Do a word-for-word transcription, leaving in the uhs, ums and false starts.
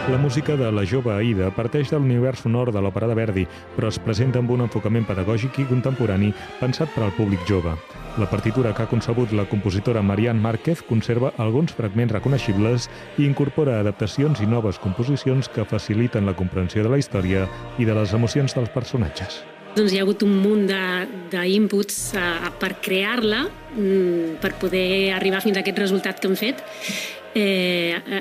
La música de La jove Aida parteix de l'univers sonor de l'òpera de Verdi, però es presenta amb un enfocament pedagògic i contemporani pensat per al públic jove. La partitura que ha concebut la compositora Marian Márquez conserva alguns fragments reconeixibles i incorpora adaptacions i noves composicions que faciliten la comprensió de la història i de les emocions dels personatges. Doncs hi ha hagut un munt d'inputs per crear-la, per poder arribar fins a aquest resultat que hem fet. Eh,